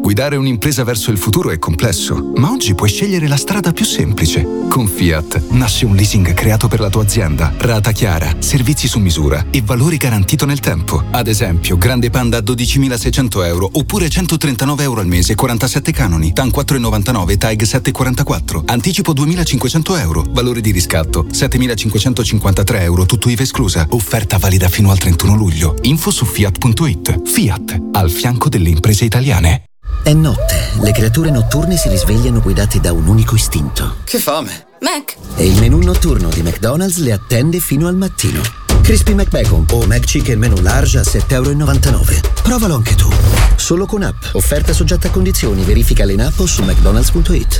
Guidare un'impresa verso il futuro è complesso, ma oggi puoi scegliere la strada più semplice. Con Fiat nasce un leasing creato per la tua azienda, rata chiara, servizi su misura e valore garantito nel tempo. Ad esempio, Grande Panda a 12.600 euro oppure 139 euro al mese, 47 canoni, TAN 4,99, TAEG 7,44. Anticipo 2.500 euro, valore di riscatto 7.553 euro, tutto IVA esclusa. Offerta valida fino al 31 luglio. Info su Fiat.it. Fiat, al fianco delle imprese italiane. È notte, le creature notturne si risvegliano guidate da un unico istinto. Che fame! Mac! E il menù notturno di McDonald's le attende fino al mattino. Crispy McBacon o McChicken Menu Large a €7,99. Provalo anche tu. Solo con app. Offerta soggetta a condizioni. Verifica in app o su mcdonalds.it.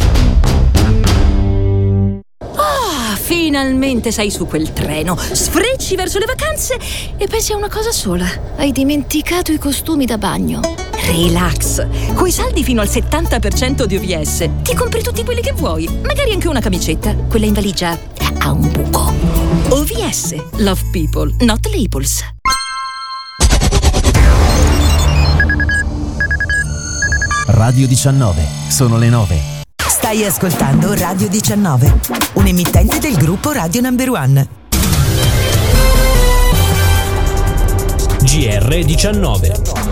Finalmente sei su quel treno, sfrecci verso le vacanze e pensi a una cosa sola. Hai dimenticato i costumi da bagno. Relax, coi saldi fino al 70% di OVS ti compri tutti quelli che vuoi, magari anche una camicetta. Quella in valigia ha un buco. OVS, love people, not labels. Radio 19, sono le 9. Stai ascoltando Radio 19, un emittente del gruppo Radio Number One. GR19.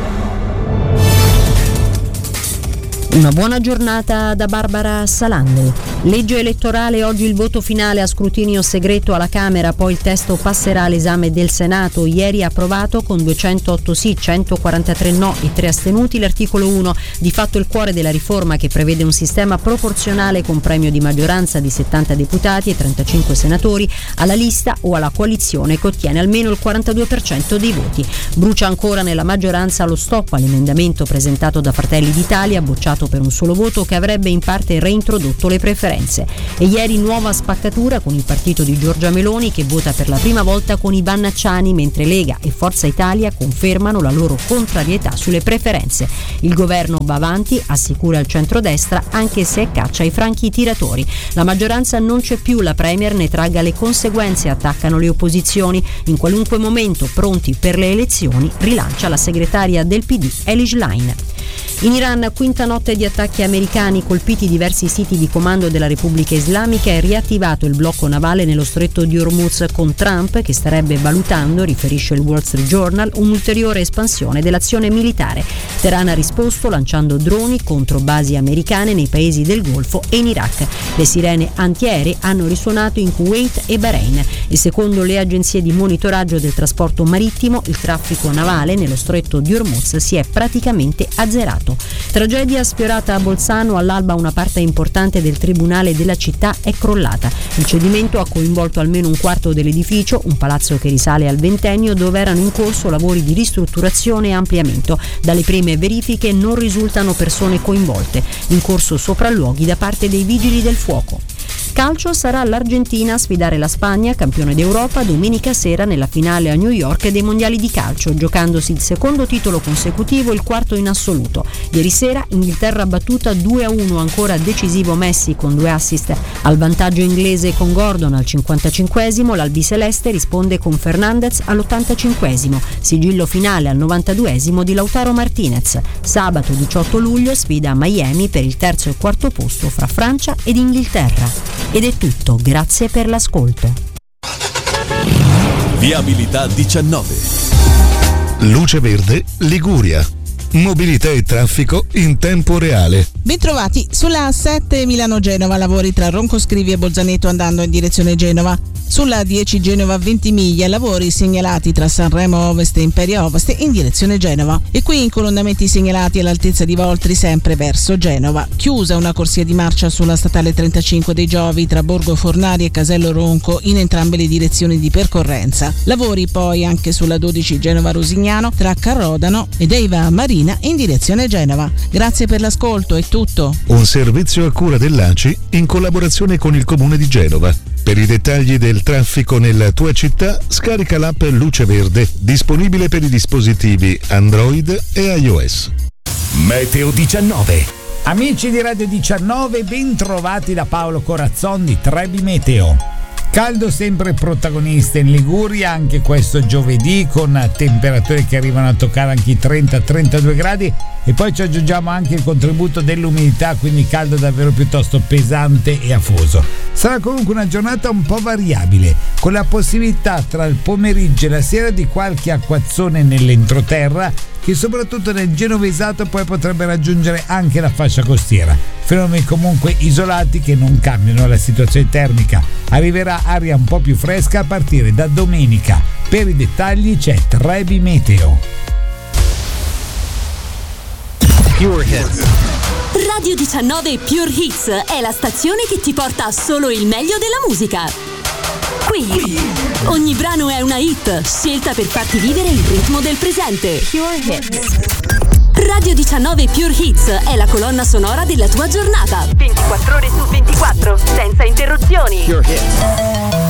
Una buona giornata da Barbara Salandri. Legge elettorale, oggi il voto finale a scrutinio segreto alla Camera, poi il testo passerà all'esame del Senato. Ieri approvato con 208 sì, 143 no e 3 astenuti l'articolo 1, di fatto il cuore della riforma che prevede un sistema proporzionale con premio di maggioranza di 70 deputati e 35 senatori alla lista o alla coalizione che ottiene almeno il 42% dei voti. Brucia ancora nella maggioranza lo stop all'emendamento presentato da Fratelli d'Italia, bocciato per un solo voto, che avrebbe in parte reintrodotto le preferenze. E ieri nuova spaccatura con il partito di Giorgia Meloni che vota per la prima volta con i Bannacciani, mentre Lega e Forza Italia confermano la loro contrarietà sulle preferenze. Il governo va avanti, assicura il centrodestra, anche se caccia i franchi tiratori. La maggioranza non c'è più, la Premier ne tragga le conseguenze, attaccano le opposizioni. In qualunque momento pronti per le elezioni, rilancia la segretaria del PD Elish Line. In Iran, quinta notte di attacchi americani, colpiti diversi siti di comando della Repubblica Islamica e riattivato il blocco navale nello stretto di Hormuz, con Trump che starebbe valutando, riferisce il Wall Street Journal, un'ulteriore espansione dell'azione militare. Teheran ha risposto lanciando droni contro basi americane nei paesi del Golfo e in Iraq. Le sirene antiaeree hanno risuonato in Kuwait e Bahrain e secondo le agenzie di monitoraggio del trasporto marittimo il traffico navale nello stretto di Hormuz si è praticamente azzerato. Tragedia sfiorata a Bolzano, all'alba una parte importante del tribunale della città è crollata. Il cedimento ha coinvolto almeno un quarto dell'edificio, un palazzo che risale al ventennio dove erano in corso lavori di ristrutturazione e ampliamento. Dalle prime verifiche non risultano persone coinvolte. In corso sopralluoghi da parte dei vigili del fuoco. Calcio, sarà l'Argentina a sfidare la Spagna, campione d'Europa, domenica sera nella finale a New York dei mondiali di calcio, giocandosi il secondo titolo consecutivo e il quarto in assoluto. Ieri sera Inghilterra battuta 2-1, ancora decisivo Messi con 2 assist al vantaggio inglese con Gordon al 55esimo, l'albiceleste risponde con Fernandez all'85esimo, sigillo finale al 92esimo di Lautaro Martinez. Sabato 18 luglio sfida a Miami per il terzo e quarto posto fra Francia ed Inghilterra. Ed è tutto, grazie per l'ascolto. Viabilità 19. Luce Verde Liguria. Mobilità e traffico in tempo reale. Bentrovati sulla A7 Milano-Genova, lavori tra Roncoscrivi e Bolzaneto andando in direzione Genova. Sulla 10 Genova Ventimiglia, lavori segnalati tra Sanremo Ovest e Imperia Ovest in direzione Genova. E qui incolonnamenti segnalati all'altezza di Voltri sempre verso Genova. Chiusa una corsia di marcia sulla statale 35 dei Giovi tra Borgo Fornari e Casello Ronco in entrambe le direzioni di percorrenza. Lavori poi anche sulla 12 Genova Rosignano tra Carrodano ed Eiva Marina in direzione Genova. Grazie per l'ascolto, è tutto. Un servizio a cura dell'ACI in collaborazione con il Comune di Genova. Per i dettagli del traffico nella tua città, scarica l'app Luce Verde, disponibile per i dispositivi Android e iOS. Meteo 19. Amici di Radio 19, ben trovati da Paolo Corazzon di Trebi Meteo. Caldo sempre protagonista in Liguria anche questo giovedì, con temperature che arrivano a toccare anche i 30-32 gradi, e poi ci aggiungiamo anche il contributo dell'umidità, quindi caldo davvero piuttosto pesante e afoso. Sarà comunque una giornata un po' variabile, con la possibilità tra il pomeriggio e la sera di qualche acquazzone nell'entroterra, che soprattutto nel genovesato poi potrebbe raggiungere anche la fascia costiera. Fenomeni comunque isolati che non cambiano la situazione termica. Arriverà aria un po' più fresca a partire da domenica. Per i dettagli c'è Trebi Meteo. Pure Hits. Radio 19 Pure Hits è la stazione che ti porta solo il meglio della musica. Qui ogni brano è una hit, scelta per farti vivere il ritmo del presente. Pure Hits. Radio 19 Pure Hits è la colonna sonora della tua giornata. 24 ore su 24, senza interruzioni. Pure Hits.